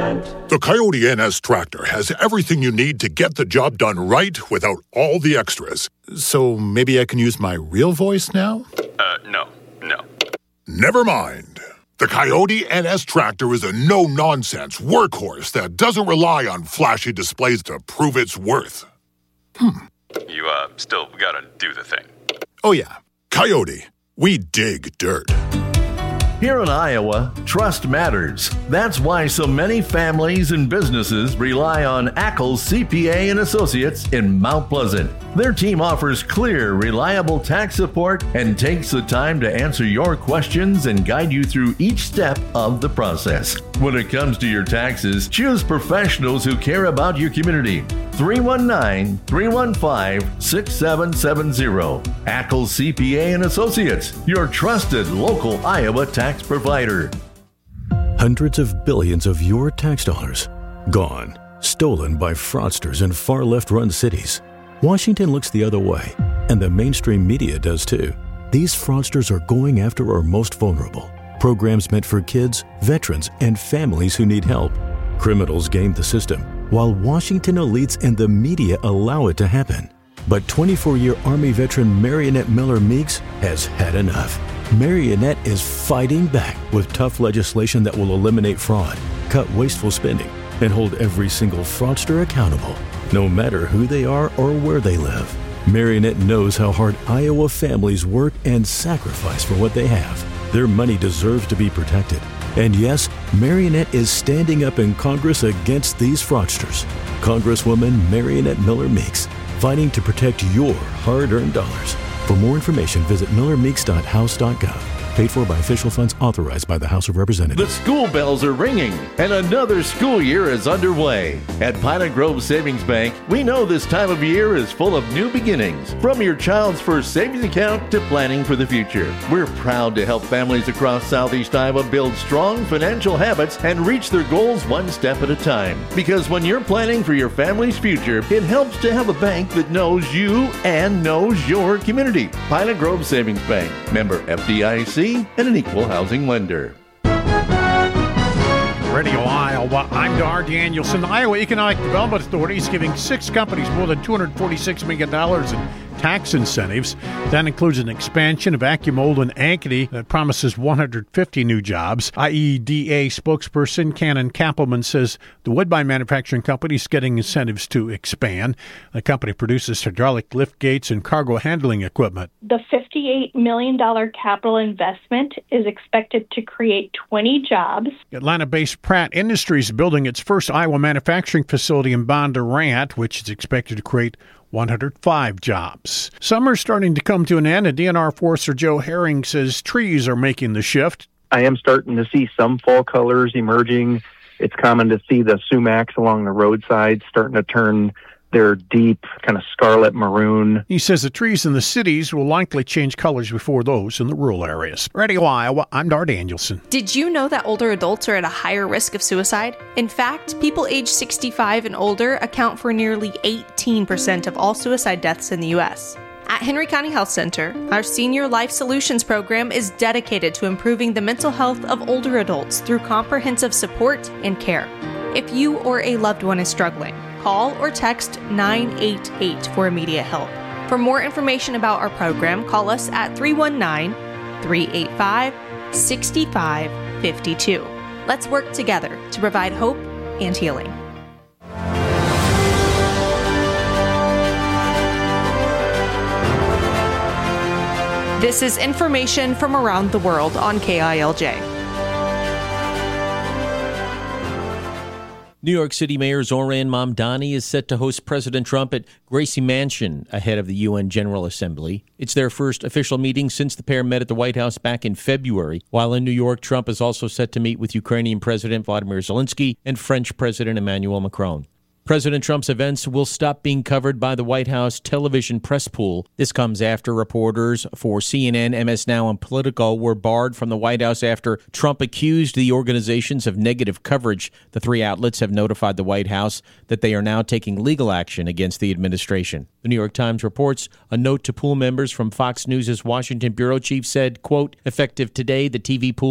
The Coyote NS tractor has everything you need to get the job done right without all the extras. So maybe I can use my real voice now? No. Never mind. The Coyote NS tractor is a no-nonsense workhorse that doesn't rely on flashy displays to prove its worth. You, still gotta do the thing. Oh yeah, Coyote, we dig dirt. Here in Iowa, trust matters. That's why so many families and businesses rely on Ackles CPA and Associates in Mount Pleasant. Their team offers clear, reliable tax support and takes the time to answer your questions and guide you through each step of the process. When it comes to your taxes, choose professionals who care about your community. 319-315-6770. Ackles CPA and Associates, your trusted local Iowa tax provider. Hundreds of billions of your tax dollars gone, stolen by fraudsters in far left-run cities. Washington looks the other way, and the mainstream media does too. These fraudsters are going after our most vulnerable. Programs meant for kids, veterans, and families who need help. Criminals game the system, while Washington elites and the media allow it to happen. But 24-year Army veteran Marionette Miller Meeks has had enough. Marionette is fighting back with tough legislation that will eliminate fraud, cut wasteful spending, and hold every single fraudster accountable, no matter who they are or where they live. Marionette knows how hard Iowa families work and sacrifice for what they have. Their money deserves to be protected. And yes, Marionette is standing up in Congress against these fraudsters. Congresswoman Marionette Miller Meeks, fighting to protect your hard-earned dollars. For more information, visit millermeeks.house.gov. Paid for by official funds authorized by the House of Representatives. The school bells are ringing, and another school year is underway. At Pilot Grove Savings Bank, we know this time of year is full of new beginnings. From your child's first savings account to planning for the future. We're proud to help families across Southeast Iowa build strong financial habits and reach their goals one step at a time. Because when you're planning for your family's future, it helps to have a bank that knows you and knows your community. Pilot Grove Savings Bank, member FDIC, and an equal housing lender. Radio Iowa, I'm Dar Danielson. The Iowa Economic Development Authority is giving 6 companies more than $246 million in tax incentives. That includes an expansion of Accumold and Ankeny that promises 150 new jobs. IEDA spokesperson Cannon Kappelman says the Woodbine Manufacturing Company is getting incentives to expand. The company produces hydraulic lift gates and cargo handling equipment. The $58 million capital investment is expected to create 20 jobs. Atlanta-based Pratt Industries is building its first Iowa manufacturing facility in Bondurant, which is expected to create 105 jobs. Summer's starting to come to an end, and DNR Forester Joe Herring says trees are making the shift. I am starting to see some fall colors emerging. It's common to see the sumacs along the roadside starting to turn their deep kind of scarlet maroon. He says the trees in the cities will likely change colors before those in the rural areas. Radio Iowa, I'm Dar Danielson. Did you know that older adults are at a higher risk of suicide? In fact, people age 65 and older account for nearly 18% of all suicide deaths in the U.S. At Henry County Health Center, our Senior Life Solutions program is dedicated to improving the mental health of older adults through comprehensive support and care. If you or a loved one is struggling, call or text 988 for immediate help. For more information about our program, call us at 319-385-6552. Let's work together to provide hope and healing. This is information from around the world on KILJ. New York City Mayor Zohran Mamdani is set to host President Trump at Gracie Mansion ahead of the UN General Assembly. It's their first official meeting since the pair met at the White House back in February. While in New York, Trump is also set to meet with Ukrainian President Vladimir Zelensky and French President Emmanuel Macron. President Trump's events will stop being covered by the White House television press pool. This comes after reporters for CNN, MS Now, and Politico were barred from the White House after Trump accused the organizations of negative coverage. The 3 outlets have notified the White House that they are now taking legal action against the administration. The New York Times reports a note to pool members from Fox News' Washington bureau chief said, quote, effective today, the TV pool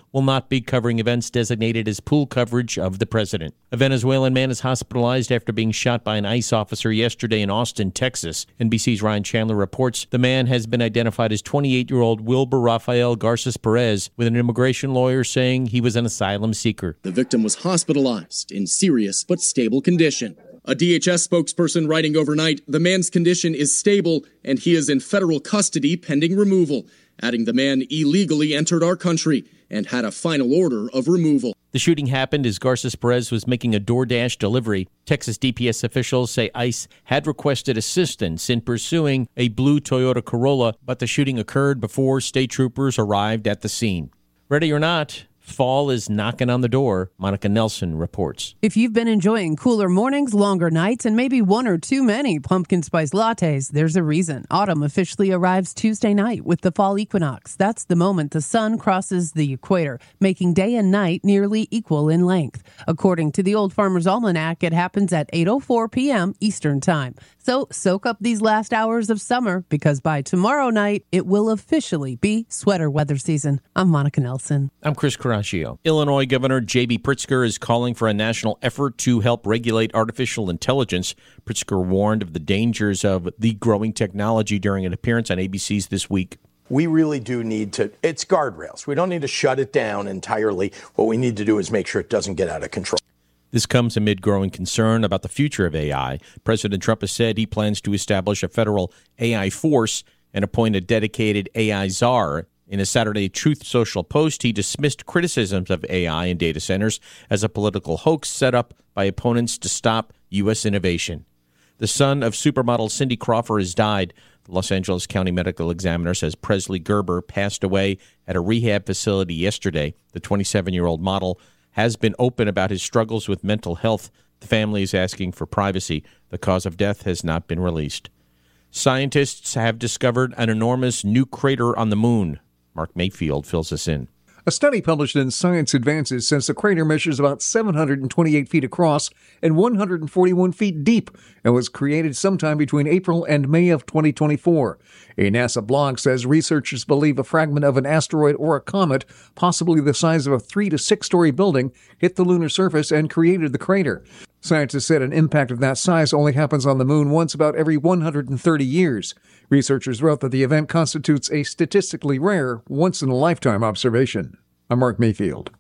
will not be covering events designated as pool coverage of the president. A Venezuelan man is hospitalized after being shot by an ICE officer yesterday in Austin, Texas. NBC's Ryan Chandler reports the man has been identified as 28-year-old Wilber Rafael Garces Perez, with an immigration lawyer saying he was an asylum seeker. The victim was hospitalized in serious but stable condition. A DHS spokesperson writing overnight, the man's condition is stable and he is in federal custody pending removal, adding the man illegally entered our country and had a final order of removal. The shooting happened as Garces Perez was making a DoorDash delivery. Texas DPS officials say ICE had requested assistance in pursuing a blue Toyota Corolla, but the shooting occurred before state troopers arrived at the scene. Ready or not, fall is knocking on the door. Monica Nelson reports. If you've been enjoying cooler mornings, longer nights, and maybe one or too many pumpkin spice lattes, there's a reason. Autumn officially arrives Tuesday night with the fall equinox. That's the moment the sun crosses the equator, making day and night nearly equal in length. According to the Old Farmer's Almanac, it happens at 8:04 p.m. Eastern Time. So soak up these last hours of summer, because by tomorrow night, it will officially be sweater weather season. I'm Monica Nelson. I'm Chris Caraccio. Illinois Governor J.B. Pritzker is calling for a national effort to help regulate artificial intelligence. Pritzker warned of the dangers of the growing technology during an appearance on ABC's This Week. We really do need to, it's guardrails. We don't need to shut it down entirely. What we need to do is make sure it doesn't get out of control. This comes amid growing concern about the future of AI. President Trump has said he plans to establish a federal AI force and appoint a dedicated AI czar. In a Saturday Truth Social post, he dismissed criticisms of AI in data centers as a political hoax set up by opponents to stop U.S. innovation. The son of supermodel Cindy Crawford has died. The Los Angeles County Medical Examiner says Presley Gerber passed away at a rehab facility yesterday. The 27-year-old model has been open about his struggles with mental health. The family is asking for privacy. The cause of death has not been released. Scientists have discovered an enormous new crater on the moon. Mark Mayfield fills us in. A study published in Science Advances says the crater measures about 728 feet across and 141 feet deep and was created sometime between April and May of 2024. A NASA blog says researchers believe a fragment of an asteroid or a comet, possibly the size of a 3 to 6-story building, hit the lunar surface and created the crater. Scientists said an impact of that size only happens on the moon once about every 130 years. Researchers wrote that the event constitutes a statistically rare, once-in-a-lifetime observation. I'm Mark Mayfield.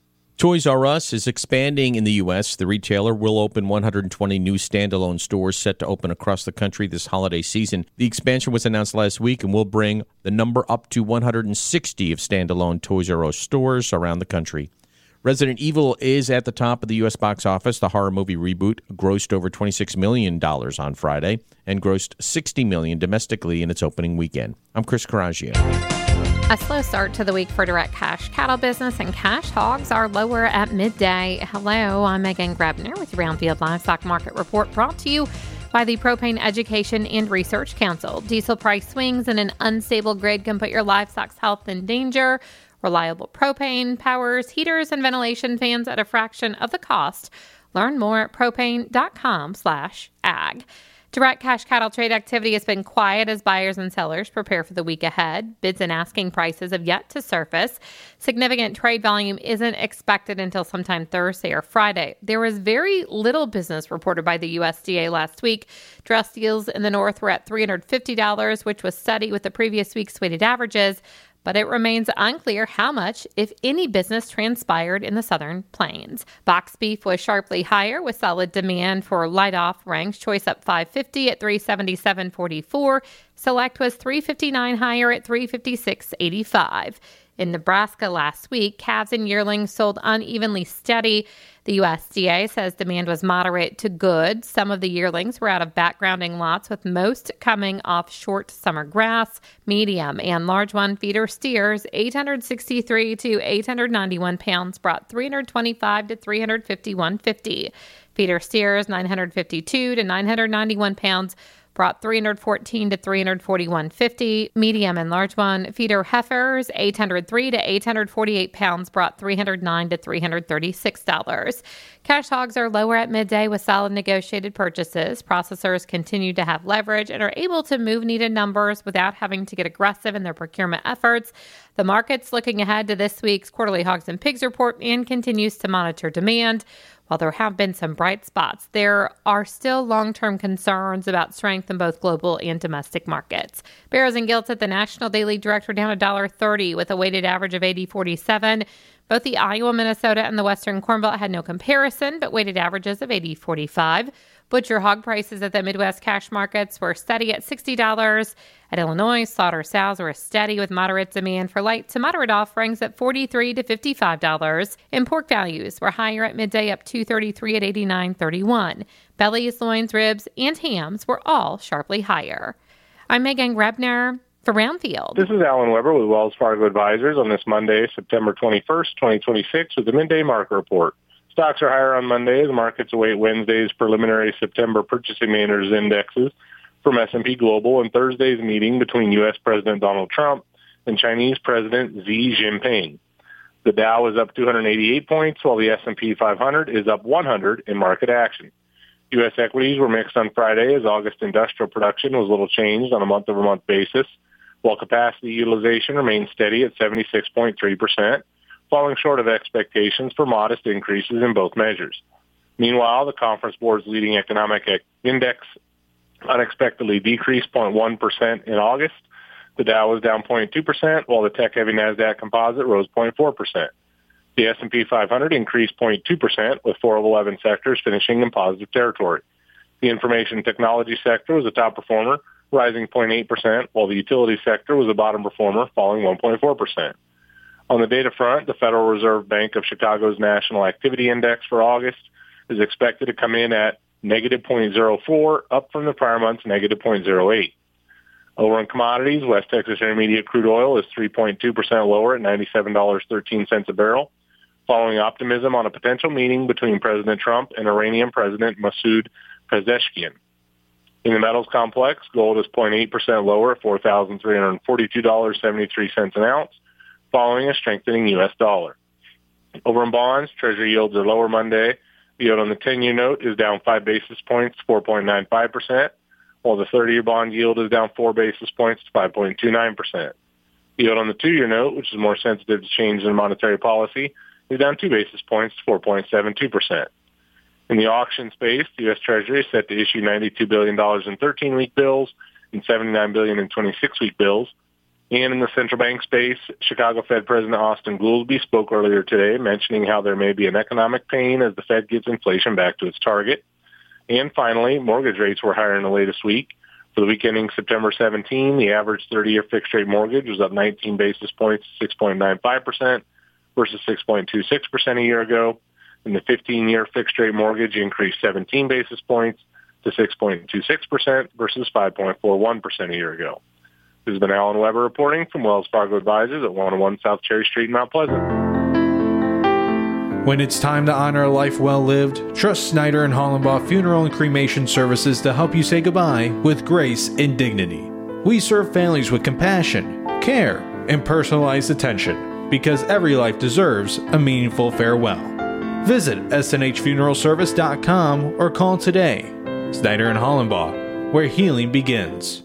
Toys R Us is expanding in the U.S. The retailer will open 120 new standalone stores set to open across the country this holiday season. The expansion was announced last week and will bring the number up to 160 of standalone Toys R Us stores around the country. Resident Evil is at the top of the U.S. box office. The horror movie reboot grossed over $26 million on Friday and grossed $60 million domestically in its opening weekend. I'm Chris Caraccio. A slow start to the week for direct cash cattle business, and cash hogs are lower at midday. Hello, I'm Megan Grebner with your Brownfield Livestock Market Report, brought to you by the Propane Education and Research Council. Diesel price swings and an unstable grid can put your livestock's health in danger. Reliable propane powers heaters and ventilation fans at a fraction of the cost. Learn more at propane.com/ag. Direct cash cattle trade activity has been quiet as buyers and sellers prepare for the week ahead. Bids and asking prices have yet to surface. Significant trade volume isn't expected until sometime Thursday or Friday. There was very little business reported by the USDA last week. Dress deals in the north were at $350, which was steady with the previous week's weighted averages. But it remains unclear how much, if any, business transpired in the southern plains. Box beef was sharply higher with solid demand for light-off ranks. Choice up $5.50 at $377.44. Select was $3.59 higher at $356.85. In Nebraska last week, calves and yearlings sold unevenly steady. The USDA says demand was moderate to good. Some of the yearlings were out of backgrounding lots, with most coming off short summer grass. Medium and large one feeder steers, 863 to 891 pounds, brought 325 to 351.50. Feeder steers, 952 to 991 pounds, brought 314 to 341.50. Medium and large one feeder heifers, 803 to 848 pounds, brought $309 to $336. Cash hogs are lower at midday with solid negotiated purchases. Processors continue to have leverage and are able to move needed numbers without having to get aggressive in their procurement efforts. The market's looking ahead to this week's quarterly hogs and pigs report and continues to monitor demand. While there have been some bright spots, there are still long-term concerns about strength in both global and domestic markets. Barrows and Gilts at the National Daily Direct were down $1.30 with a weighted average of 80.47. Both the Iowa, Minnesota, and the Western Corn Belt had no comparison, but weighted averages of 80.45. Butcher hog prices at the Midwest cash markets were steady at $60. At Illinois, slaughter sows were steady with moderate demand for light to moderate offerings at $43 to $55. And pork values were higher at midday, up $2.33 at $89.31. Bellies, loins, ribs, and hams were all sharply higher. I'm Megan Rebner for Roundfield. This is Alan Weber with Wells Fargo Advisors on this Monday, September 21st, 2026, with the Midday Market Report. Stocks are higher on Monday as markets await Wednesday's preliminary September Purchasing Managers Indexes from S&P Global and Thursday's meeting between U.S. President Donald Trump and Chinese President Xi Jinping. The Dow is up 288 points, while the S&P 500 is up 100 in market action. U.S. equities were mixed on Friday as August industrial production was little changed on a month-over-month basis, while capacity utilization remained steady at 76.3%. falling short of expectations for modest increases in both measures. Meanwhile, the Conference Board's leading economic index unexpectedly decreased 0.1% in August. The Dow was down 0.2%, while the tech-heavy NASDAQ composite rose 0.4%. The S&P 500 increased 0.2%, with 4 of 11 sectors finishing in positive territory. The information technology sector was a top performer, rising 0.8%, while the utility sector was a bottom performer, falling 1.4%. On the data front, the Federal Reserve Bank of Chicago's National Activity Index for August is expected to come in at negative 0.04, up from the prior month's negative 0.08. Over in commodities, West Texas Intermediate crude oil is 3.2% lower at $97.13 a barrel, following optimism on a potential meeting between President Trump and Iranian President Masoud Pezeshkian. In the metals complex, gold is 0.8% lower at $4,342.73 an ounce, following a strengthening U.S. dollar. Over in bonds, Treasury yields are lower Monday. The yield on the 10-year note is down 5 basis points to 4.95%, while the 30-year bond yield is down 4 basis points to 5.29%. The yield on the 2-year note, which is more sensitive to change in monetary policy, is down 2 basis points to 4.72%. In the auction space, the U.S. Treasury is set to issue $92 billion in 13-week bills and $79 billion in 26-week bills. And in the central bank space, Chicago Fed President Austin Goolsbee spoke earlier today, mentioning how there may be an economic pain as the Fed gets inflation back to its target. And finally, mortgage rates were higher in the latest week. For the week ending September 17, the average 30-year fixed-rate mortgage was up 19 basis points to 6.95% versus 6.26% a year ago. And the 15-year fixed-rate mortgage increased 17 basis points to 6.26% versus 5.41% a year ago. This has been Alan Weber reporting from Wells Fargo Advisors at 101 South Cherry Street in Mount Pleasant. When it's time to honor a life well lived, trust Snyder and Hollenbaugh Funeral and Cremation Services to help you say goodbye with grace and dignity. We serve families with compassion, care, and personalized attention because every life deserves a meaningful farewell. Visit snhfuneralservice.com or call today. Snyder and Hollenbaugh, where healing begins.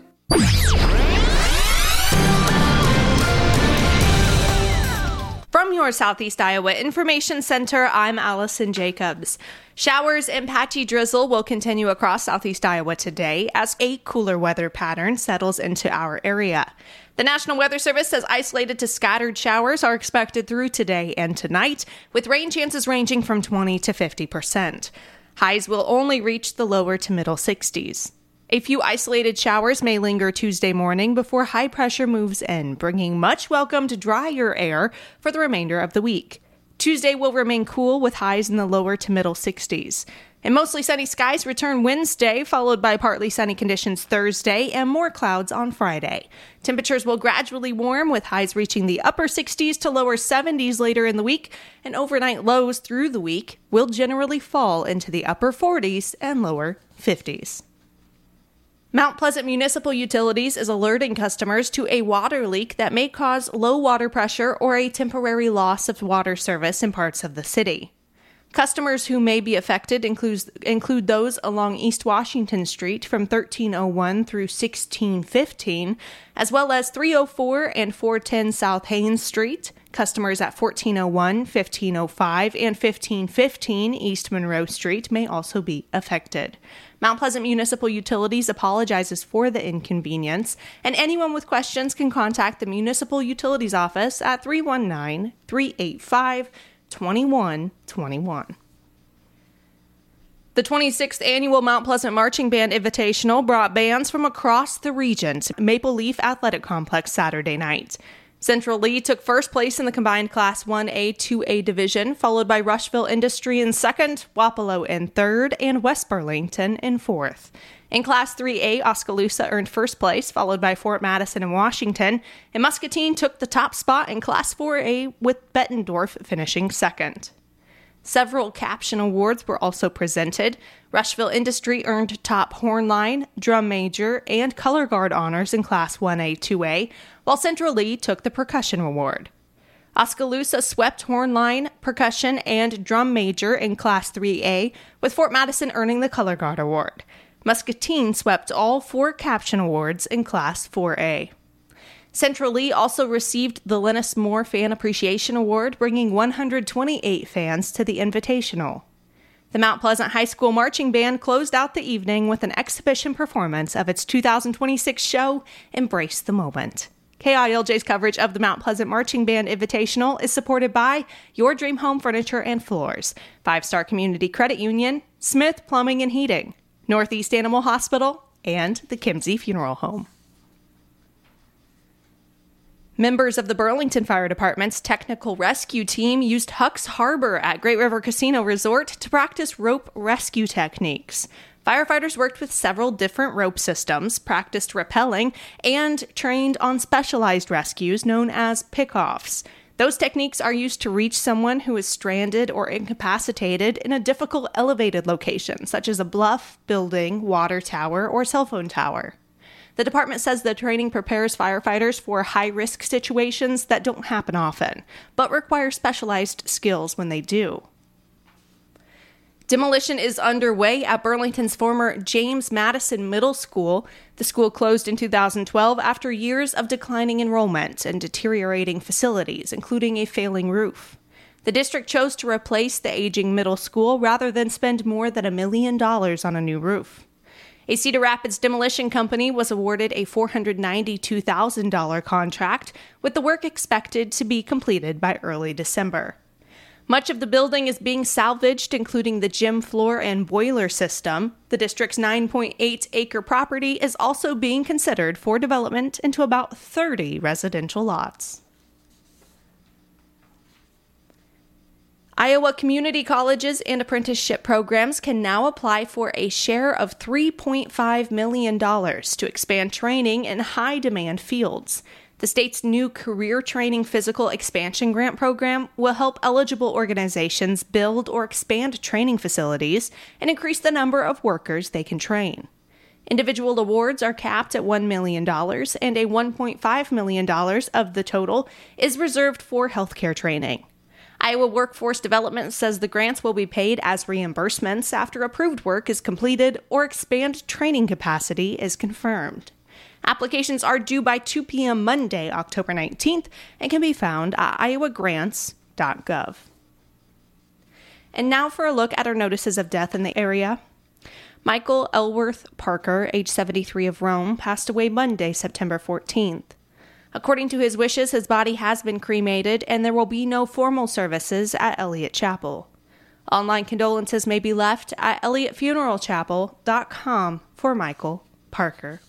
From your Southeast Iowa Information Center, I'm Allison Jacobs. Showers and patchy drizzle will continue across Southeast Iowa today as a cooler weather pattern settles into our area. The National Weather Service says isolated to scattered showers are expected through today and tonight, with rain chances ranging from 20 to 50%. Highs will only reach the lower to middle 60s. A few isolated showers may linger Tuesday morning before high pressure moves in, bringing much welcomed drier air for the remainder of the week. Tuesday will remain cool with highs in the lower to middle 60s. And mostly sunny skies return Wednesday, followed by partly sunny conditions Thursday and more clouds on Friday. Temperatures will gradually warm with highs reaching the upper 60s to lower 70s later in the week, and overnight lows through the week will generally fall into the upper 40s and lower 50s. Mount Pleasant Municipal Utilities is alerting customers to a water leak that may cause low water pressure or a temporary loss of water service in parts of the city. Customers who may be affected include those along East Washington Street from 1301 through 1615, as well as 304 and 410 South Haynes Street. Customers at 1401, 1505, and 1515 East Monroe Street may also be affected. Mount Pleasant Municipal Utilities apologizes for the inconvenience, and anyone with questions can contact the Municipal Utilities Office at 319-385-2121. The 26th Annual Mount Pleasant Marching Band Invitational brought bands from across the region to Maple Leaf Athletic Complex Saturday night. Central Lee took first place in the combined Class 1A, 2A division, followed by Rushville Industry in second, Wapello in third, and West Burlington in fourth. In Class 3A, Oskaloosa earned first place, followed by Fort Madison and Washington, and Muscatine took the top spot in Class 4A, with Bettendorf finishing second. Several caption awards were also presented. Rushville Industry earned top horn line, drum major, and color guard honors in Class 1A, 2A, while Central Lee took the percussion award. Oskaloosa swept horn line, percussion, and drum major in Class 3A, with Fort Madison earning the color guard award. Muscatine swept all 4 caption awards in Class 4A. Central Lee also received the Lennis Moore Fan Appreciation Award, bringing 128 fans to the Invitational. The Mount Pleasant High School Marching Band closed out the evening with an exhibition performance of its 2026 show, Embrace the Moment. KILJ's coverage of the Mount Pleasant Marching Band Invitational is supported by Your Dream Home Furniture and Floors, 5-Star Community Credit Union, Smith Plumbing and Heating, Northeast Animal Hospital, and the Kimsey Funeral Home. Members of the Burlington Fire Department's technical rescue team used Huck's Harbor at Great River Casino Resort to practice rope rescue techniques. Firefighters worked with several different rope systems, practiced rappelling, and trained on specialized rescues known as pick-offs. Those techniques are used to reach someone who is stranded or incapacitated in a difficult elevated location, such as a bluff, building, water tower, or cell phone tower. The department says the training prepares firefighters for high-risk situations that don't happen often, but require specialized skills when they do. Demolition is underway at Burlington's former James Madison Middle School. The school closed in 2012 after years of declining enrollment and deteriorating facilities, including a failing roof. The district chose to replace the aging middle school rather than spend more than $1 million on a new roof. A Cedar Rapids demolition company was awarded a $492,000 contract, with the work expected to be completed by early December. Much of the building is being salvaged, including the gym floor and boiler system. The district's 9.8-acre property is also being considered for development into about 30 residential lots. Iowa community colleges and apprenticeship programs can now apply for a share of $3.5 million to expand training in high-demand fields. The state's new Career Training Physical Expansion Grant program will help eligible organizations build or expand training facilities and increase the number of workers they can train. Individual awards are capped at $1 million, and a $1.5 million of the total is reserved for healthcare training. Iowa Workforce Development says the grants will be paid as reimbursements after approved work is completed or expand training capacity is confirmed. Applications are due by 2 p.m. Monday, October 19th, and can be found at iowagrants.gov. And now for a look at our notices of death in the area. Michael Elworth Parker, age 73 of Rome, passed away Monday, September 14th. According to his wishes, his body has been cremated, and there will be no formal services at Elliott Chapel. Online condolences may be left at elliottfuneralchapel.com for Michael Parker.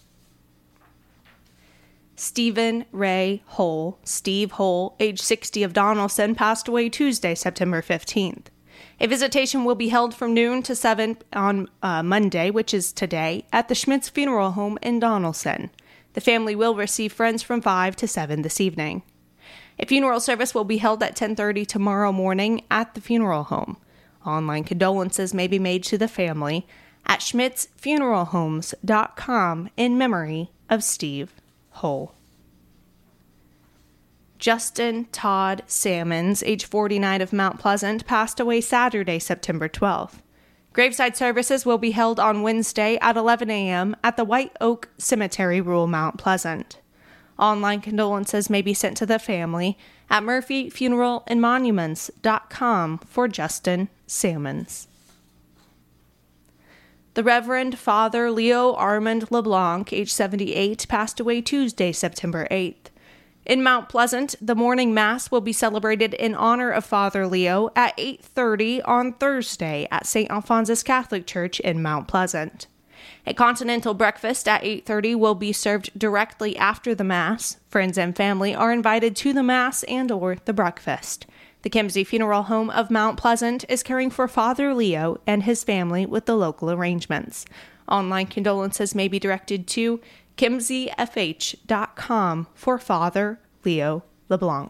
Stephen Ray Hull, Steve Hull, age 60 of Donaldson, passed away Tuesday, September 15th. A visitation will be held from noon to 7 on Monday, which is today, at the Schmitz Funeral Home in Donaldson. The family will receive friends from 5 to 7 this evening. A funeral service will be held at 10:30 tomorrow morning at the funeral home. Online condolences may be made to the family at schmitzfuneralhomes.com in memory of Steve Hull. Justin Todd Salmons, age 49 of Mount Pleasant, passed away Saturday, September 12th. Graveside services will be held on Wednesday at 11 a.m. at the White Oak Cemetery, rural Mount Pleasant. Online condolences may be sent to the family at murphyfuneralandmonuments.com for Justin Salmons. The Reverend Father Leo Armand LeBlanc, age 78, passed away Tuesday, September 8th. In Mount Pleasant, the morning Mass will be celebrated in honor of Father Leo at 8:30 on Thursday at St. Alphonsus Catholic Church in Mount Pleasant. A continental breakfast at 8:30 will be served directly after the Mass. Friends and family are invited to the Mass and/or the breakfast. The Kimsey Funeral Home of Mount Pleasant is caring for Father Leo and his family with the local arrangements. Online condolences may be directed to kimseyfh.com for Father Leo LeBlanc.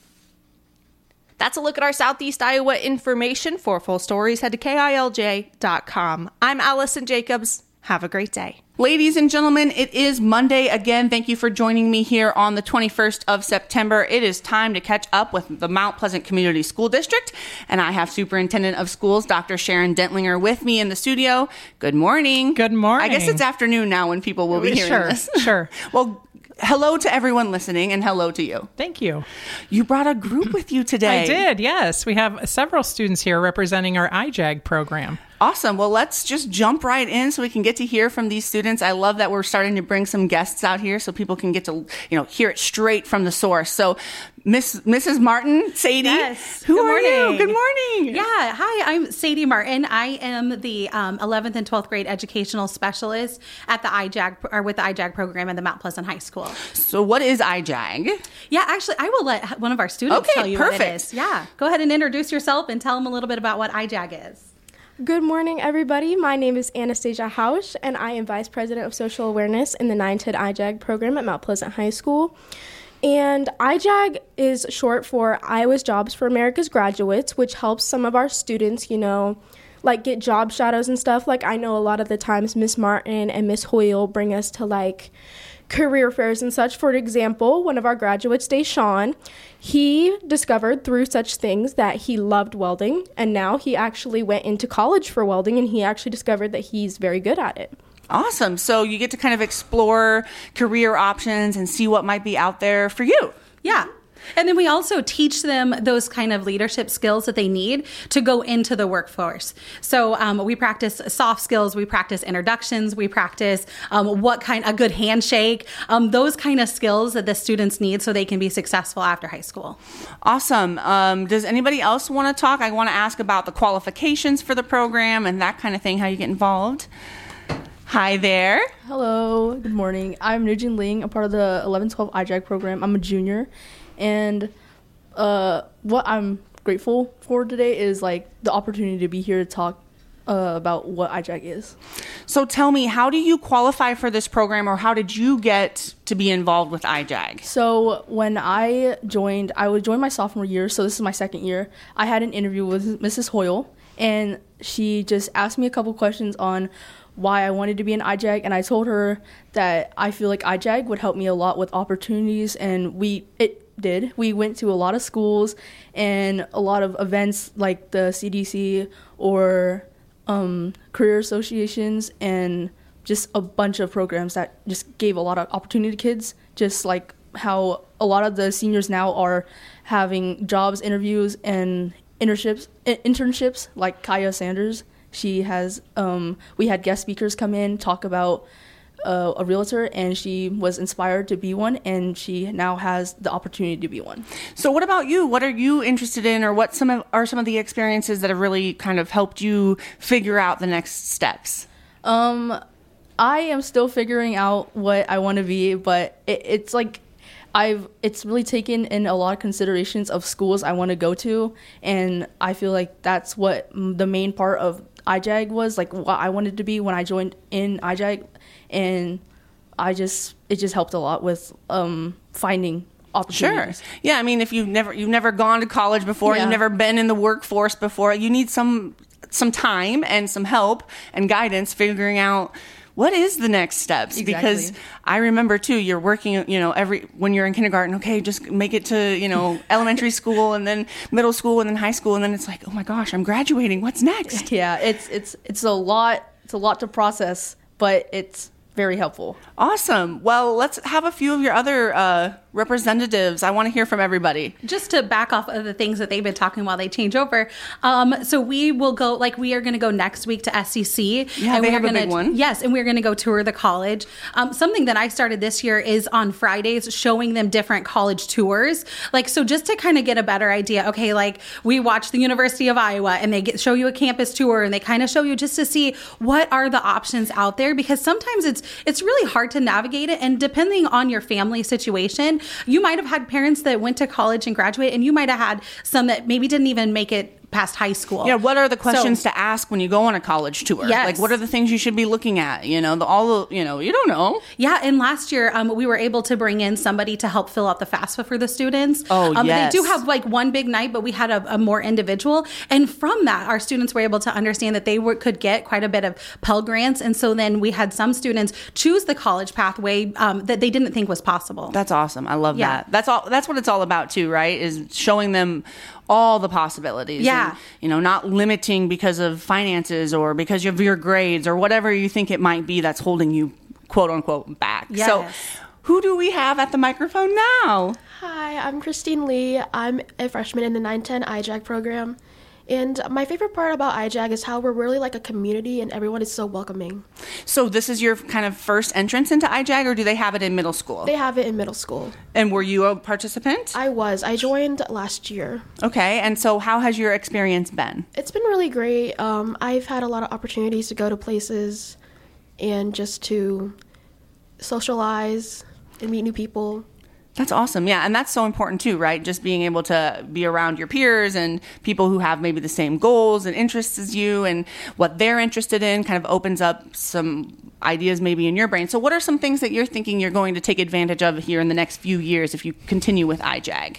That's a look at our Southeast Iowa information. For full stories, head to KILJ.com. I'm Allison Jacobs. Have a great day. Ladies and gentlemen, it is Monday again. Thank you for joining me here on the 21st of September. It is time to catch up with the Mount Pleasant Community School District, and I have Superintendent of Schools, Dr. Sharon Dentlinger, with me in the studio. Good morning. Good morning. I guess it's afternoon now when people will be hearing this. Sure. Well, hello to everyone listening, and hello to you. Thank you. You brought a group with you today. I did, yes. We have several students here representing our IJAG program. Awesome. Well, let's just jump right in so we can get to hear from these students. I love that we're starting to bring some guests out here so people can get to, hear it straight from the source. So, Mrs. Martin, Sadie, yes. Who are you? Good morning. Yeah. Hi, I'm Sadie Martin. I am the 11th and 12th grade educational specialist at the IJAG, or with the IJAG program at the Mount Pleasant High School. So what is IJAG? Yeah, actually, I will let one of our students tell you what it is. Yeah. Go ahead and introduce yourself and tell them a little bit about what IJAG is. Good morning, everybody. My name is Anastasia Hausch, and I am Vice President of Social Awareness in the 9-10 IJAG program at Mount Pleasant High School. And IJAG is short for Iowa's Jobs for America's Graduates, which helps some of our students, get job shadows and stuff. Like, I know a lot of the times Miss Martin and Miss Hoyle bring us to, career fairs and such. For example, one of our graduates, Deshaun, he discovered through such things that he loved welding, and now he actually went into college for welding, and he actually discovered that he's very good at it. Awesome. So you get to kind of explore career options and see what might be out there for you. Yeah. And then we also teach them those kind of leadership skills that they need to go into the workforce. So we practice soft skills, we practice introductions, we practice a good handshake, those kind of skills that the students need so they can be successful after high school. Awesome. Does anybody else want to talk? I want to ask about the qualifications for the program and that kind of thing, how you get involved. Hi there. Hello. Good morning. I'm Nujin Ling. I'm part of the 11-12 IJAG program. I'm a junior. And what I'm grateful for today is the opportunity to be here to talk about what IJAG is. So tell me, how do you qualify for this program, or how did you get to be involved with IJAG? So when I joined my sophomore year, so this is my second year. I had an interview with Mrs. Hoyle, and she just asked me a couple questions on why I wanted to be an IJAG, and I told her that I feel like IJAG would help me a lot with opportunities, and it did. We went to a lot of schools and a lot of events like the CDC or career associations, and just a bunch of programs that just gave a lot of opportunity to kids, just like how a lot of the seniors now are having jobs interviews and internships like Kaya Sanders. She has, we had guest speakers come in, talk about a realtor, and she was inspired to be one, and she now has the opportunity to be one. So what about you? What are you interested in, or what are some of the experiences that have really kind of helped you figure out the next steps? I am still figuring out what I want to be, but it's really taken in a lot of considerations of schools I want to go to, and I feel like that's what the main part of IJAG was, what I wanted to be when I joined in IJAG, and it just helped a lot with finding opportunities. Sure. Yeah, I mean, if you've never gone to college before, you've never been in the workforce before, you need some time and some help and guidance figuring out what is the next steps? Exactly. Because I remember too, you're working, when you're in kindergarten, okay, just make it to, elementary school and then middle school and then high school. And then it's like, oh my gosh, I'm graduating. What's next? Yeah, it's a lot. It's a lot to process, but it's very helpful. Awesome. Well, let's have a few of your other representatives. I want to hear from everybody. Just to back off of the things that they've been talking while they change over. So we will go, we are going to go next week to SCC. Yeah, and they have a big one. Yes, and we're going to go tour the college. Something that I started this year is on Fridays showing them different college tours. So just to kind of get a better idea, okay, we watch the University of Iowa and they show you a campus tour and they kind of show you just to see what are the options out there, because sometimes it's really hard to navigate it, and depending on your family situation, you might have had parents that went to college and graduated, and you might have had some that maybe didn't even make it past high school. Yeah, what are the questions to ask when you go on a college tour? Yes. What are the things you should be looking at? You don't know. Yeah, and last year we were able to bring in somebody to help fill out the FAFSA for the students. Oh, yes. They do have one big night, but we had a more individual. And from that, our students were able to understand that they could get quite a bit of Pell Grants. And so then we had some students choose the college pathway that they didn't think was possible. That's awesome. I love that. That's what it's all about too, right? Is showing them all the possibilities. Yeah. And, not limiting because of finances or because of your grades or whatever you think it might be that's holding you, quote unquote, back. Yes. So who do we have at the microphone now? Hi, I'm Christine Lee. I'm a freshman in the 910 IJAG program. And my favorite part about IJAG is how we're really like a community and everyone is so welcoming. So this is your kind of first entrance into IJAG, or do they have it in middle school? They have it in middle school. And were you a participant? I was. I joined last year. Okay. And so how has your experience been? It's been really great. I've had a lot of opportunities to go to places and just to socialize and meet new people. That's awesome. Yeah. And that's so important too, right? Just being able to be around your peers and people who have maybe the same goals and interests as you, and what they're interested in kind of opens up some ideas maybe in your brain. So what are some things that you're thinking you're going to take advantage of here in the next few years if you continue with IJAG?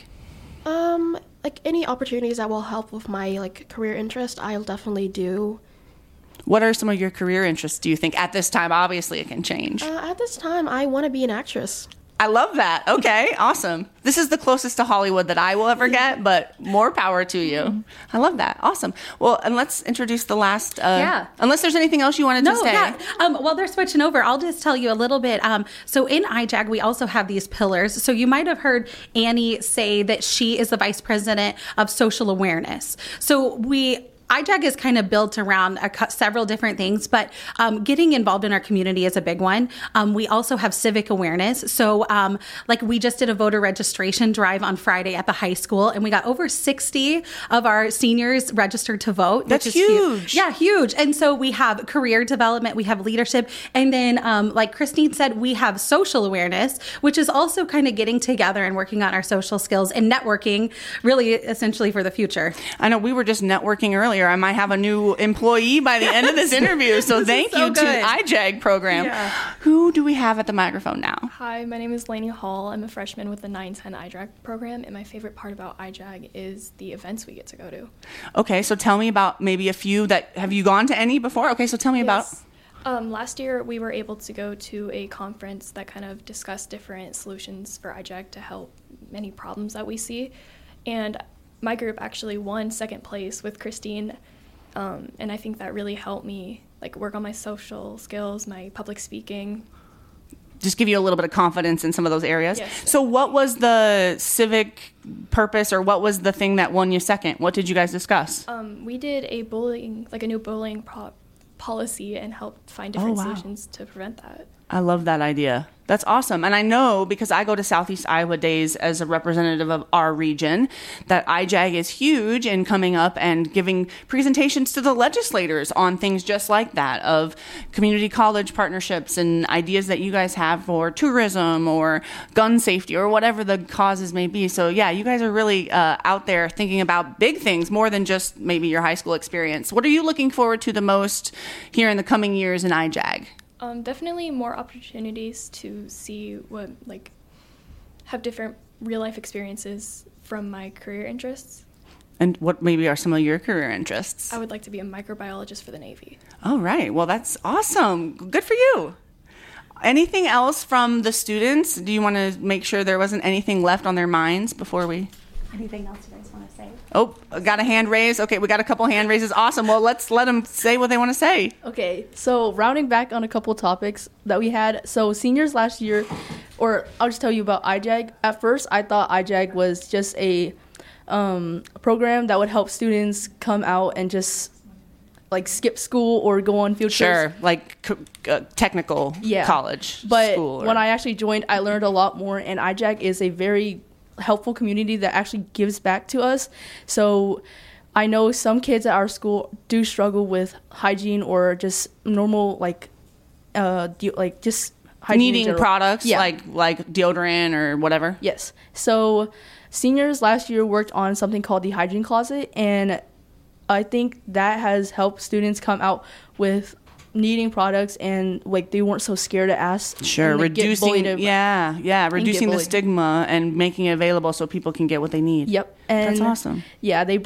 Any opportunities that will help with my career interest, I'll definitely do. What are some of your career interests, do you think, at this time? Obviously it can change. At this time, I want to be an actress. I love that. Okay, awesome. This is the closest to Hollywood that I will ever get, but more power to you. I love that. Awesome. Well, and let's introduce the last. Unless there's anything else you wanted to say. Yeah. While they're switching over, I'll just tell you a little bit. So in IJAG, we also have these pillars. So you might have heard Annie say that she is the vice president of social awareness. So IJAG is kind of built around several different things, but getting involved in our community is a big one. We also have civic awareness. So we just did a voter registration drive on Friday at the high school, and we got over 60 of our seniors registered to vote. That's huge. Yeah, huge. And so we have career development, we have leadership, and then like Christine said, we have social awareness, which is also kind of getting together and working on our social skills and networking, really essentially for the future. I know we were just networking earlier. I might have a new employee by the end of this interview. So thank you to the IJAG program. Yeah. Who do we have at the microphone now? Hi, my name is Lainey Hall. I'm a freshman with the 910 IJAG program, and my favorite part about IJAG is the events we get to go to. Okay, so tell me about maybe a few have you gone to any before? Okay, so tell me about. Last year, we were able to go to a conference that kind of discussed different solutions for IJAG to help many problems that we see. And my group actually won second place with Christine, and I think that really helped me work on my social skills, my public speaking. Just give you a little bit of confidence in some of those areas. Yes. So what was the civic purpose, or what was the thing that won you second? What did you guys discuss? We did a new bullying policy and helped find different solutions to prevent that. I love that idea. That's awesome. And I know, because I go to Southeast Iowa Days as a representative of our region, that IJAG is huge in coming up and giving presentations to the legislators on things just like that, of community college partnerships and ideas that you guys have for tourism or gun safety or whatever the causes may be. So yeah, you guys are really out there thinking about big things more than just maybe your high school experience. What are you looking forward to the most here in the coming years in IJAG? Definitely more opportunities to see what, have different real life experiences from my career interests. And what maybe are some of your career interests? I would like to be a microbiologist for the Navy. All right. Well, that's awesome. Good for you. Anything else from the students? Do you want to make sure there wasn't anything left on their minds before we... Anything else you guys want to say? Oh, got a hand raised. Okay, we got a couple hand raises. Awesome. Well, let's let them say what they want to say. Okay, so rounding back on a couple topics that we had. So seniors last year, or I'll just tell you about IJAG. At first, I thought IJAG was just a program that would help students come out and just like skip school or go on field trips. Sure, like technical college but school. When I actually joined, I learned a lot more, and IJAG is a very helpful community that actually gives back to us. So I know some kids at our school do struggle with hygiene or just normal just hygiene needing products like deodorant or whatever. Yes. So seniors last year worked on something called the hygiene closet, and I think that has helped students come out with needing products, and like they weren't so scared to ask. Sure, reducing reducing the stigma and making it available so people can get what they need. Yep, and that's awesome. Yeah, they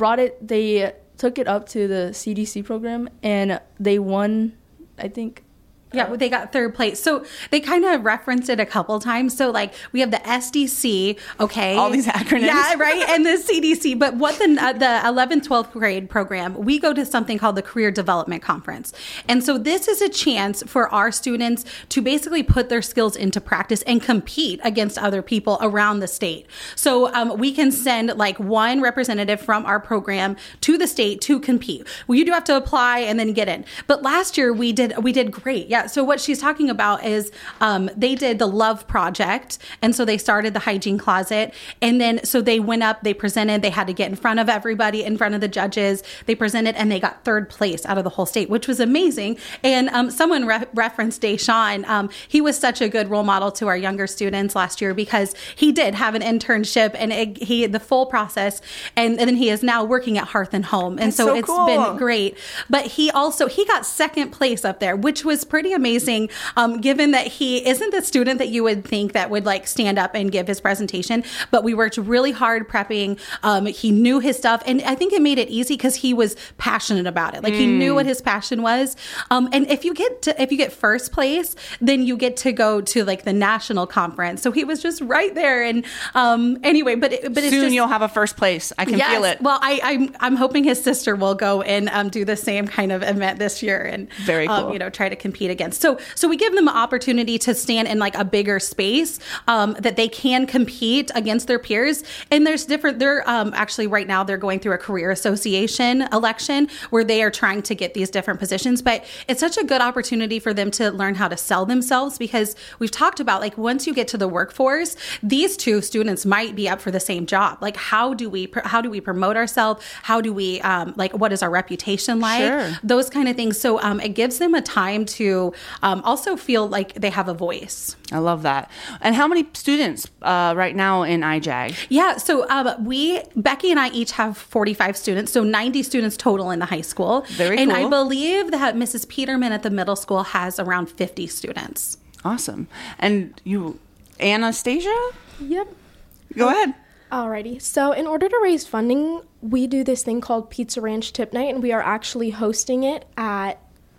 took it up to the CDC program, and they won, I think. Yeah, they got third place. So they kind of referenced it a couple times. So like we have the SDC, okay. All these acronyms. Yeah, right, and the CDC. But what the 11th, 12th grade program, we go to something called the Career Development Conference. And so this is a chance for our students to basically put their skills into practice and compete against other people around the state. So we can send like one representative from our program to the state to compete. Well, you do have to apply and then get in. But last year we did great. Yeah. So what she's talking about is they did the Love Project. And so they started the hygiene closet. And then so they went up, they presented, they had to get in front of everybody, in front of the judges. They presented and they got third place out of the whole state, which was amazing. And someone referenced Deshaun. He was such a good role model to our younger students last year because he did have an internship and he the full process. And then he is now working at Hearth and Home. And so it's cool. Been great. But he got second place up there, which was pretty amazing, given that he isn't the student that you would think that would like stand up and give his presentation. But we worked really hard prepping. He knew his stuff, and I think it made it easy because he was passionate about it. Like he knew what his passion was. And if you get first place, then you get to go to like the national conference. So he was just right there. And anyway, but it's soon you'll have a first place. I can feel it. Well, I'm hoping his sister will go and do the same kind of event this year and very cool. Try to compete against. So we give them an opportunity to stand in like a bigger space that they can compete against their peers. And they're actually right now they're going through a career association election where they are trying to get these different positions. But it's such a good opportunity for them to learn how to sell themselves, because we've talked about like once you get to the workforce, these two students might be up for the same job. Like how do we promote ourselves? How do we what is our reputation like? Sure. Those kind of things. So it gives them a time to also feel like they have a voice. I love that. And how many students right now in IJAG? Yeah, so Becky and I each have 45 students, so 90 students total in the high school. Very cool. And I believe that Mrs. Peterman at the middle school has around 50 students. Awesome. And you, Anastasia? Yep. Go ahead. Alrighty. So in order to raise funding, we do this thing called Pizza Ranch Tip Night, and we are actually hosting it at...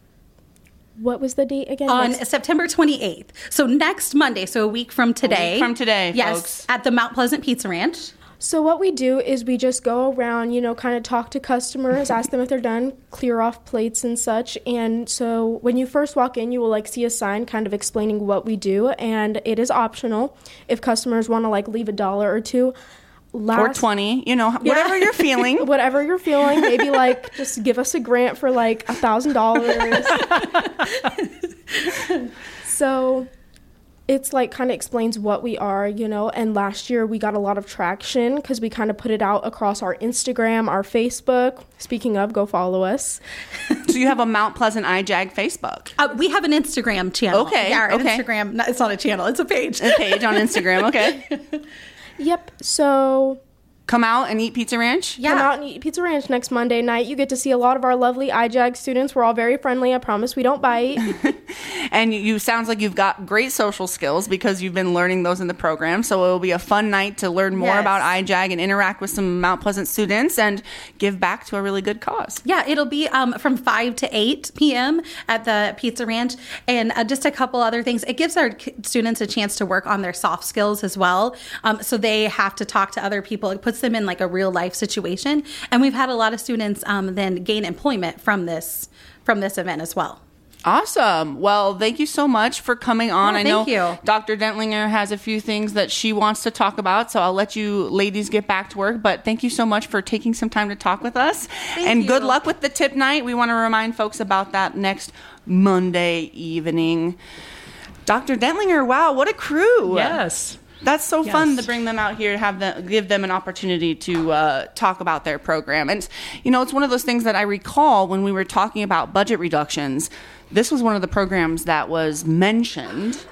What was the date again? On September 28th. So next Monday, so a week from today. Yes, folks. At the Mount Pleasant Pizza Ranch. So what we do is we just go around, kind of talk to customers, ask them if they're done, clear off plates and such. And so when you first walk in, you will see a sign kind of explaining what we do, and it is optional. If customers want to leave $1 or $2. Or 20, whatever you're feeling. Whatever you're feeling. Maybe just give us a grant for $1,000. So it's kind of explains what we are, and last year we got a lot of traction because we kind of put it out across our Instagram, our Facebook. Speaking of, go follow us. So you have a Mount Pleasant IJAG Facebook? We have an Instagram channel. Okay. Yeah, our Instagram, it's not a channel, it's a page. A page on Instagram, okay. Yep, so... Come out and eat Pizza Ranch? Yeah. Come out and eat Pizza Ranch next Monday night. You get to see a lot of our lovely IJAG students. We're all very friendly. I promise we don't bite. And you sounds like you've got great social skills because you've been learning those in the program. So it'll be a fun night to learn more about IJAG and interact with some Mount Pleasant students and give back to a really good cause. Yeah, it'll be from 5 to 8 p.m. at the Pizza Ranch. And just a couple other things. It gives our students a chance to work on their soft skills as well. So they have to talk to other people. It puts them in like a real life situation. And we've had a lot of students then gain employment from this event as well. Awesome. Well, thank you so much for coming on. I know you. Dr. Dentlinger has a few things that she wants to talk about, so I'll let you ladies get back to work. But thank you so much for taking some time to talk with us. And good luck with the tip night. We want to remind folks about that next Monday evening. Dr. Dentlinger, wow, what a crew. Yes. That's so fun to bring them out here, give them an opportunity to talk about their program. And, it's one of those things that I recall when we were talking about budget reductions. This was one of the programs that was mentioned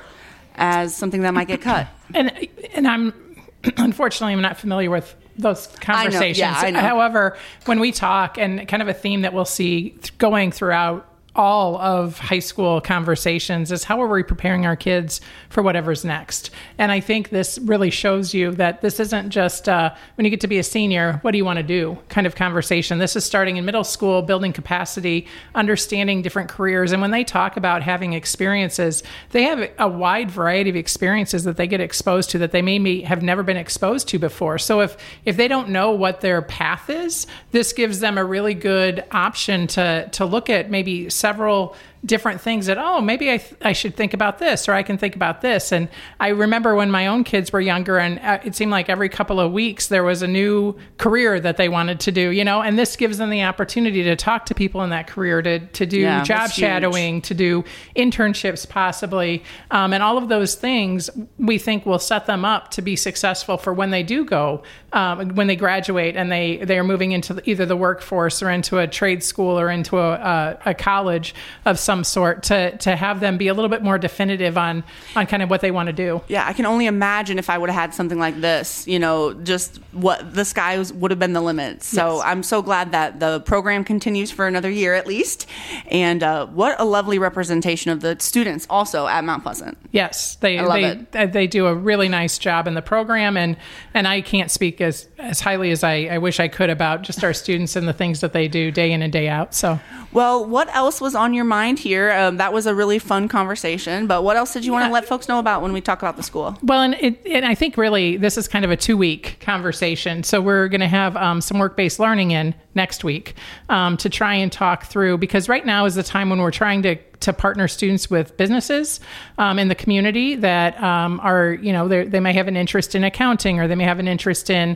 as something that might get cut. And I'm, unfortunately, I'm not familiar with those conversations. I know. However, when we talk, and kind of a theme that we'll see going throughout all of high school conversations is how are we preparing our kids for whatever's next? And I think this really shows you that this isn't just when you get to be a senior, what do you want to do kind of conversation. This is starting in middle school, building capacity, understanding different careers. And when they talk about having experiences, they have a wide variety of experiences that they get exposed to that they maybe have never been exposed to before. So if they don't know what their path is, this gives them a really good option to look at maybe several different things that, maybe I should think about this, or I can think about this. And I remember when my own kids were younger, and it seemed like every couple of weeks there was a new career that they wanted to do, and this gives them the opportunity to talk to people in that career, to do job shadowing, to do internships possibly. And all of those things we think will set them up to be successful for when they do go, when they graduate and they are moving into either the workforce or into a trade school or into a college of some sort, to have them be a little bit more definitive on kind of what they want to do. Yeah, I can only imagine if I would have had something like this, just what the sky would have been the limit. So yes. I'm so glad that the program continues for another year at least. And what a lovely representation of the students also at Mount Pleasant. Yes, they do a really nice job in the program. And I can't speak as highly as I wish I could about just our students and the things that they do day in and day out. So, well, what else was on your mind here? That was a really fun conversation, but what else did you want to let folks know about when we talk about the school? Well, and I think really this is kind of a 2-week conversation. So we're going to have some work-based learning in next week to try and talk through, because right now is the time when we're trying to partner students with businesses in the community that are, they may have an interest in accounting, or they may have an interest in,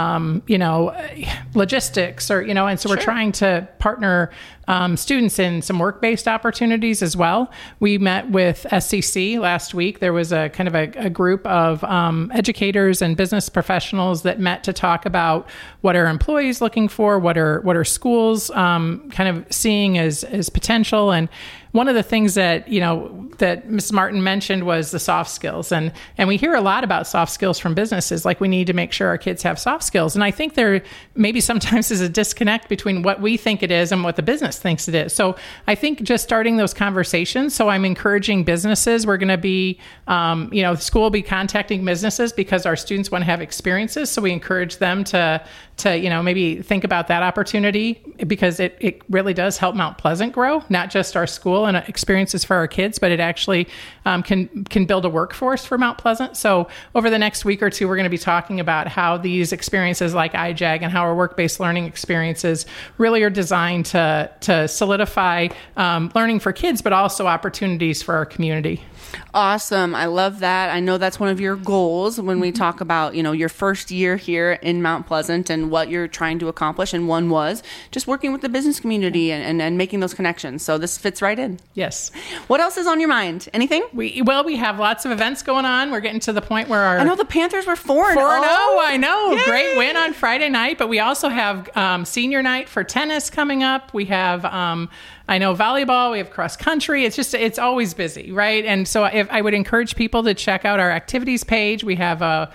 logistics, or, and so we're trying to partner students in some work-based opportunities as well. We met with SCC last week. There was a kind of a group of educators and business professionals that met to talk about what are employees looking for, what are schools kind of seeing as potential. And one of the things that, that Ms. Martin mentioned was the soft skills. And we hear a lot about soft skills from businesses, like we need to make sure our kids have soft skills. And I think there maybe sometimes is a disconnect between what we think it is and what the business thinks it is. So I think just starting those conversations. So I'm encouraging businesses. We're going to be, the school will be contacting businesses because our students want to have experiences. So we encourage them to maybe think about that opportunity, because it really does help Mount Pleasant grow, not just our school and experiences for our kids, but it actually can build a workforce for Mount Pleasant. So over the next week or two, we're going to be talking about how these experiences like IJAG and how our work-based learning experiences really are designed to solidify learning for kids, but also opportunities for our community. Awesome. I love that. I know that's one of your goals when we talk about, your first year here in Mount Pleasant and what you're trying to accomplish. And one was just working with the business community and making those connections. So this fits right in. Yes. What else is on your mind? Anything? We have lots of events going on. We're getting to the point where I know the Panthers were 4-0. I know. Yay! Great win on Friday night. But we also have senior night for tennis coming up. We have I know volleyball, we have cross country. It's always busy, right? And so I would encourage people to check out our activities page. We have a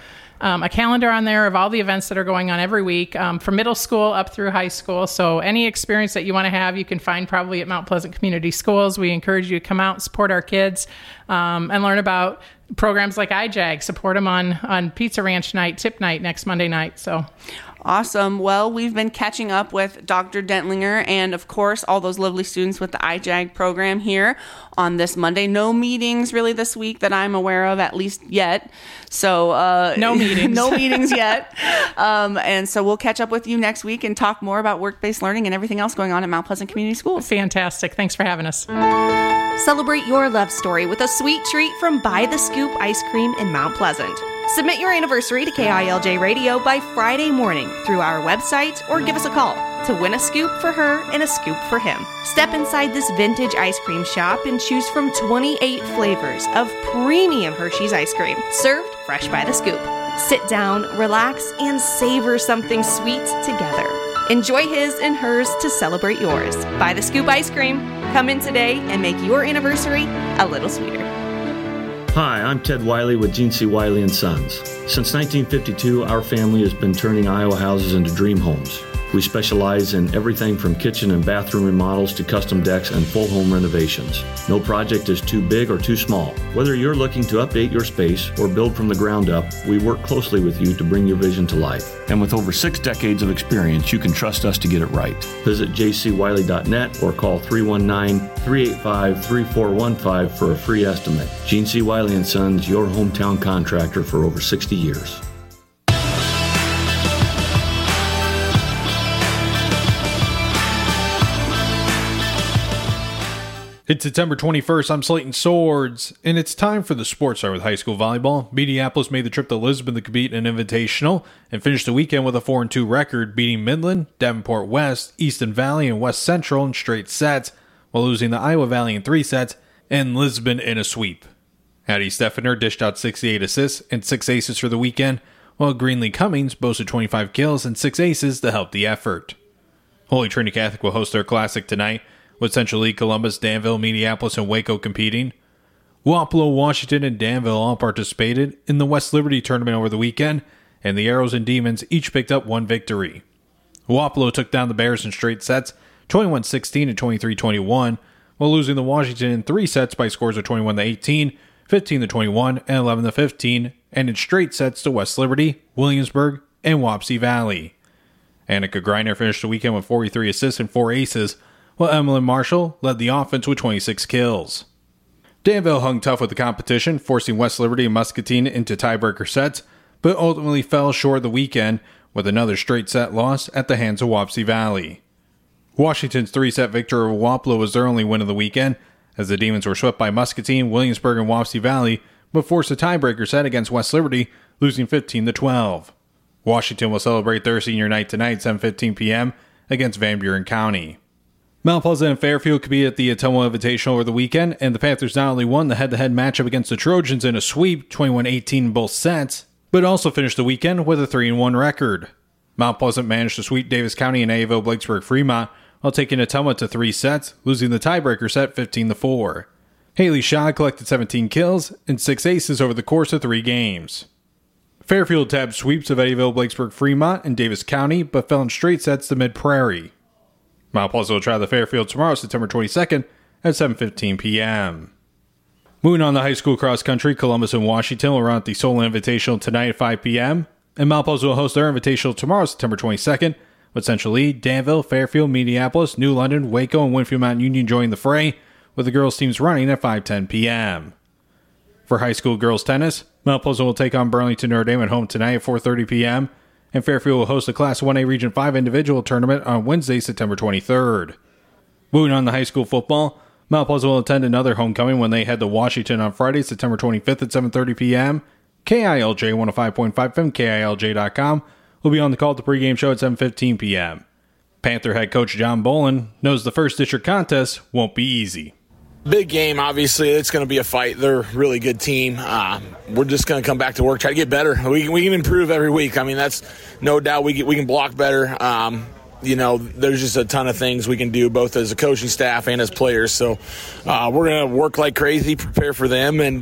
a calendar on there of all the events that are going on every week from middle school up through high school. So any experience that you want to have, you can find probably at Mount Pleasant Community Schools. We encourage you to come out and support our kids and learn about programs like iJag. Support them on Pizza Ranch night, tip night next Monday night. So awesome. Well, we've been catching up with Dr. Dentlinger and, of course, all those lovely students with the iJag program here on this Monday. No meetings really this week that I'm aware of, at least yet. So no meetings. No meetings yet. And so we'll catch up with you next week and talk more about work-based learning and everything else going on at Mount Pleasant Community Schools. Fantastic. Thanks for having us. Celebrate your love story with a sweet treat from By the Scoop Ice Cream in Mount Pleasant. Submit your anniversary to KILJ Radio by Friday morning through our website or give us a call to win a scoop for her and a scoop for him. Step inside this vintage ice cream shop and choose from 28 flavors of premium Hershey's ice cream, served fresh by the scoop. Sit down, relax, and savor something sweet together. Enjoy his and hers to celebrate yours. By the Scoop Ice Cream. Come in today and make your anniversary a little sweeter. Hi, I'm Ted Wiley with Gene C. Wiley & Sons. Since 1952, our family has been turning Iowa houses into dream homes. We specialize in everything from kitchen and bathroom remodels to custom decks and full home renovations. No project is too big or too small. Whether you're looking to update your space or build from the ground up, we work closely with you to bring your vision to life. And with over 6 decades of experience, you can trust us to get it right. Visit jcwiley.net or call 319-385-3415 for a free estimate. Gene C. Wiley & Sons, your hometown contractor for over 60 years. It's September 21st. I'm Slayton Swords, and it's time for the Sports Hour with high school volleyball. Mediapolis made the trip to Lisbon to compete in an invitational and finished the weekend with a 4-2 record, beating Midland, Davenport West, Easton Valley, and West Central in straight sets, while losing to Iowa Valley in 3 sets and Lisbon in a sweep. Addie Steffener dished out 68 assists and 6 aces for the weekend, while Greenlee Cummings boasted 25 kills and 6 aces to help the effort. Holy Trinity Catholic will host their classic tonight, with Central League, Columbus, Danville, Mediapolis, and Waco competing. Wapello, Washington, and Danville all participated in the West Liberty tournament over the weekend, and the Arrows and Demons each picked up 1 victory. Wapello took down the Bears in straight sets, 21-16 and 23-21, while losing to Washington in 3 sets by scores of 21-18, 15-21, and 11-15, and in straight sets to West Liberty, Williamsburg, and Wapsie Valley. Annika Greiner finished the weekend with 43 assists and 4 aces, while Emily Marshall led the offense with 26 kills. Danville hung tough with the competition, forcing West Liberty and Muscatine into tiebreaker sets, but ultimately fell short the weekend with another straight set loss at the hands of Wapsie Valley. Washington's 3-set victory over Wapello was their only win of the weekend, as the Demons were swept by Muscatine, Williamsburg, and Wapsie Valley, but forced a tiebreaker set against West Liberty, losing 15-12. Washington will celebrate their senior night tonight, 7:15 p.m., against Van Buren County. Mount Pleasant and Fairfield competed at the Ottumwa Invitational over the weekend, and the Panthers not only won the head-to-head matchup against the Trojans in a sweep, 21-18 in both sets, but also finished the weekend with a 3-1 record. Mount Pleasant managed to sweep Davis County and AAO Blacksburg Fremont while taking Ottumwa to 3 sets, losing the tiebreaker set 15-4. Haley Shaw collected 17 kills and 6 aces over the course of 3 games. Fairfield tabbed sweeps of Eddyville, Blacksburg Fremont, and Davis County, but fell in straight sets to Mid-Prairie. Mount Pleasant will try the Fairfield tomorrow, September 22nd at 7:15 p.m. Moving on to high school cross country, Columbus and Washington will run at the Solon Invitational tonight at 5 p.m. And Mount Pleasant will host their Invitational tomorrow, September 22nd, with Central Lee, Danville, Fairfield, Mediapolis, New London, Waco, and Winfield Mountain Union joining the fray, with the girls' teams running at 5:10 p.m. For high school girls tennis, Mount Pleasant will take on Burlington Notre Dame at home tonight at 4:30 p.m., and Fairfield will host the Class 1A Region 5 individual tournament on Wednesday, September 23rd. Moving on to high school football, Mount Pleasant will attend another homecoming when they head to Washington on Friday, September 25th at 7:30 p.m. KILJ 105.5 FM, KILJ.com will be on the call at the pregame show at 7:15 p.m. Panther head coach John Bolin knows the first district contest won't be easy. Big game, obviously. It's going to be a fight. They're a really good team. We're just going to come back to work, try to get better. We can improve every week. I mean, that's no doubt. We can block better. there's just a ton of things we can do both as a coaching staff and as players. So we're going to work like crazy, prepare for them, and,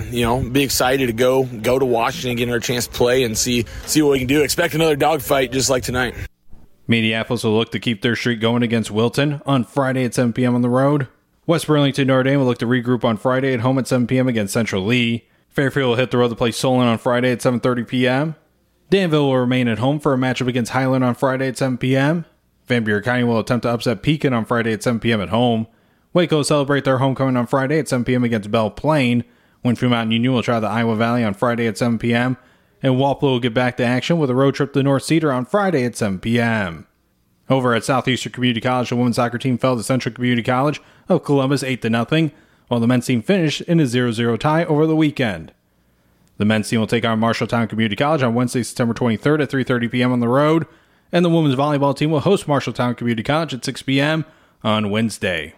be excited to go to Washington, get our chance to play and see what we can do. Expect another dogfight just like tonight. Mediapolis will look to keep their streak going against Wilton on Friday at 7 p.m. on the road. West Burlington Notre Dame will look to regroup on Friday at home at 7 p.m. against Central Lee. Fairfield will hit the road to play Solon on Friday at 7:30 p.m. Danville will remain at home for a matchup against Highland on Friday at 7 p.m. Van Buren County will attempt to upset Pekin on Friday at 7 p.m. at home. Waco will celebrate their homecoming on Friday at 7 p.m. against Belle Plaine. Winfield Mountain Union will try the Iowa Valley on Friday at 7 p.m. And Walpole will get back to action with a road trip to North Cedar on Friday at 7 p.m. Over at Southeastern Community College, the women's soccer team fell to Central Community College of Columbus 8-0, while the men's team finished in a 0-0 tie over the weekend. The men's team will take on Marshalltown Community College on Wednesday, September 23rd at 3:30 p.m. on the road, and the women's volleyball team will host Marshalltown Community College at 6 p.m. on Wednesday.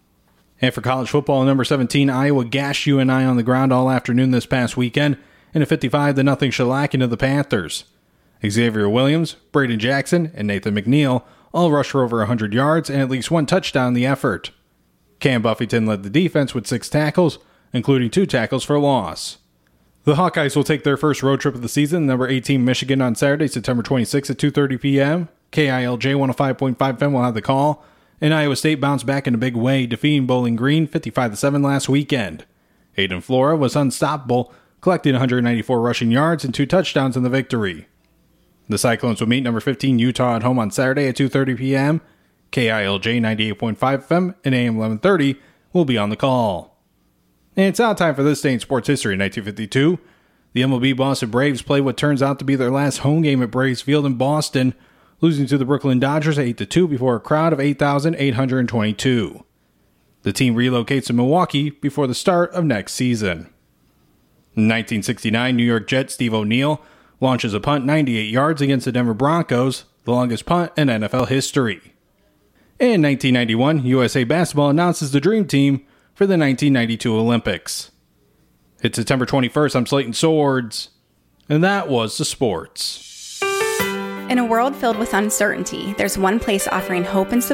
And for college football, number 17, Iowa gashed UNI on the ground all afternoon this past weekend in a 55-0 shellacking of the Panthers. Xavier Williams, Braden Jackson, and Nathan McNeil all rushed for over 100 yards and at least one touchdown in the effort. Cam Buffington led the defense with 6 tackles, including 2 tackles for loss. The Hawkeyes will take their first road trip of the season, number 18 Michigan, on Saturday, September 26 at 2:30 p.m. KILJ 105.5 FM will have the call, and Iowa State bounced back in a big way, defeating Bowling Green 55-7 last weekend. Aiden Flora was unstoppable, collecting 194 rushing yards and 2 touchdowns in the victory. The Cyclones will meet number 15 Utah at home on Saturday at 2:30 p.m. KILJ 98.5 FM and AM 1130 will be on the call. And it's out time for this day in sports history. In 1952, the MLB Boston Braves played what turns out to be their last home game at Braves Field in Boston, losing to the Brooklyn Dodgers 8-2 before a crowd of 8,822. The team relocates to Milwaukee before the start of next season. In 1969, New York Jet Steve O'Neill launches a punt 98 yards against the Denver Broncos, the longest punt in NFL history. In 1991, USA Basketball announces the Dream Team for the 1992 Olympics. It's September 21st. I'm Slayton Swords, and that was the sports. In a world filled with uncertainty, there's one place offering hope and support